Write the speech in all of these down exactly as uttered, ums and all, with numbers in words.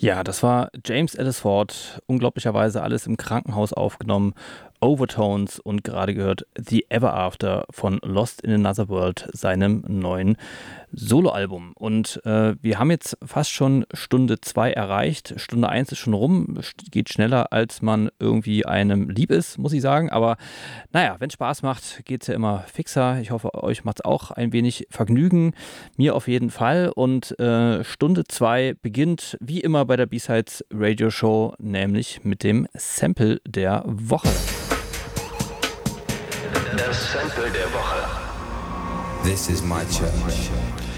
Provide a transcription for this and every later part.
Ja, das war James Ellis Ford, unglaublicherweise alles im Krankenhaus aufgenommen, Overtones und gerade gehört The Ever After von Lost in Another World, seinem neuen Soloalbum. Und äh, wir haben jetzt fast schon Stunde zwei erreicht. Stunde eins ist schon rum, geht schneller, als man irgendwie einem lieb ist, muss ich sagen. Aber naja, wenn es Spaß macht, geht es ja immer fixer. Ich hoffe, euch macht es auch ein wenig Vergnügen. Mir auf jeden Fall. Und äh, Stunde zwei beginnt wie immer bei der B-Sides Radio Show, nämlich mit dem Sample der Woche. Das Sample der Woche. This is my church.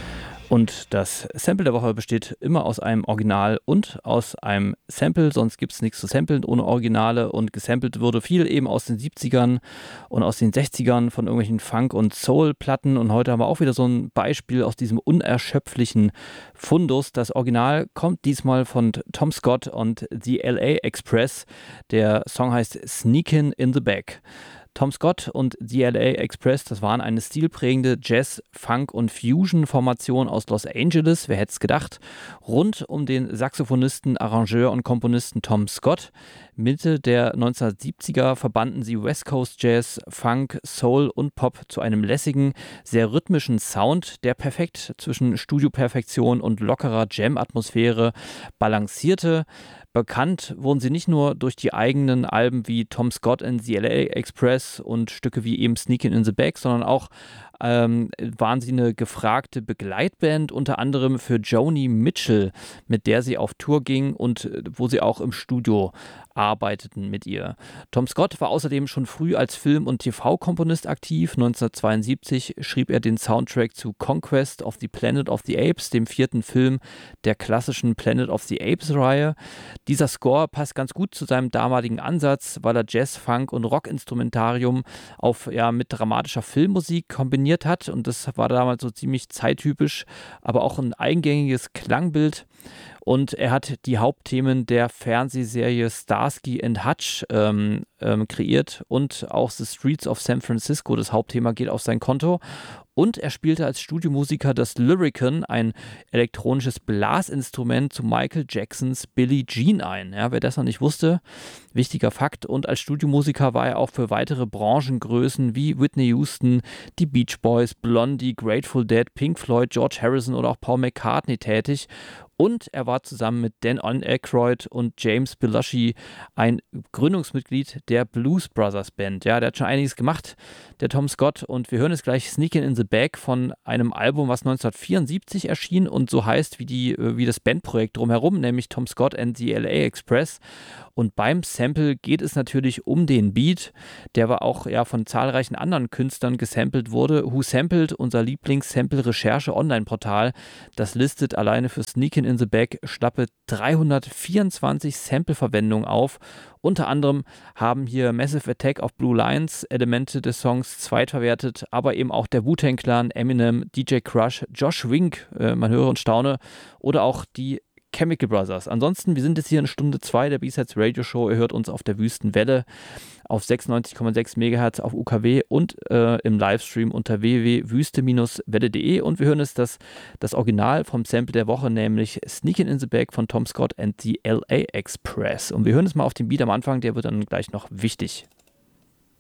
Und das Sample der Woche besteht immer aus einem Original und aus einem Sample, sonst gibt es nichts zu samplen ohne Originale, und gesampelt wurde viel eben aus den siebzigern und aus den sechzigern von irgendwelchen Funk- und Soul-Platten, und heute haben wir auch wieder so ein Beispiel aus diesem unerschöpflichen Fundus. Das Original kommt diesmal von Tom Scott und The L A Express. Der Song heißt Sneakin' in the Back. Tom Scott und The L A Express, das waren eine stilprägende Jazz-, Funk- und Fusion-Formation aus Los Angeles, wer hätte es gedacht, rund um den Saxophonisten, Arrangeur und Komponisten Tom Scott. Mitte der neunzehnhundertsiebziger verbanden sie West Coast Jazz, Funk, Soul und Pop zu einem lässigen, sehr rhythmischen Sound, der perfekt zwischen Studioperfektion und lockerer Jam-Atmosphäre balancierte. Bekannt wurden sie nicht nur durch die eigenen Alben wie Tom Scott and the L A Express und Stücke wie eben Sneakin' in the Back, sondern auch ähm, waren sie eine gefragte Begleitband, unter anderem für Joni Mitchell, mit der sie auf Tour ging und wo sie auch im Studio arbeiteten mit ihr. Tom Scott war außerdem schon früh als Film- und T V-Komponist aktiv. neunzehnhundertzweiundsiebzig schrieb er den Soundtrack zu Conquest of the Planet of the Apes, dem vierten Film der klassischen Planet of the Apes-Reihe. Dieser Score passt ganz gut zu seinem damaligen Ansatz, weil er Jazz, Funk und Rock-Instrumentarium auf, ja, mit dramatischer Filmmusik kombiniert hat, und das war damals so ziemlich zeittypisch, aber auch ein eingängiges Klangbild. Und er hat die Hauptthemen der Fernsehserie Starsky and Hutch ähm, ähm, kreiert, und auch The Streets of San Francisco, das Hauptthema, geht auf sein Konto. Und er spielte als Studiomusiker das Lyricon, ein elektronisches Blasinstrument, zu Michael Jacksons Billie Jean ein. Ja, wer das noch nicht wusste, wichtiger Fakt. Und als Studiomusiker war er auch für weitere Branchengrößen wie Whitney Houston, die Beach Boys, Blondie, Grateful Dead, Pink Floyd, George Harrison oder auch Paul McCartney tätig. Und er war zusammen mit Dan Aykroyd und James Belushi ein Gründungsmitglied der Blues Brothers Band. Ja, der hat schon einiges gemacht, der Tom Scott. Und wir hören jetzt gleich Sneakin' in the Back von einem Album, was neunzehnhundertvierundsiebzig erschien und so heißt wie, die, wie das Bandprojekt drumherum, nämlich Tom Scott and the L A Express. Und beim Sample geht es natürlich um den Beat, der aber auch ja von zahlreichen anderen Künstlern gesampelt wurde. Who Sampled, unser Lieblings-Sample-Recherche-Online-Portal, das listet alleine für Sneakin' in the Back schlappe dreihundertvierundzwanzig Sample-Verwendungen auf. Unter anderem haben hier Massive Attack auf Blue Lions Elemente des Songs zweitverwertet, aber eben auch der Wu-Tang Clan, Eminem, D J Crush, Josh Wink, äh, man höre und staune, oder auch die Chemical Brothers. Ansonsten, wir sind jetzt hier in Stunde zwei der B-Sides Radio Show. Ihr hört uns auf der Wüstenwelle auf sechsundneunzig Komma sechs Megahertz auf U K W und äh, im Livestream unter w w w punkt wüste Bindestrich welle punkt de. Und wir hören jetzt das, das Original vom Sample der Woche, nämlich Sneakin' in the Back von Tom Scott and the L A Express. Und wir hören jetzt mal auf den Beat am Anfang, der wird dann gleich noch wichtig.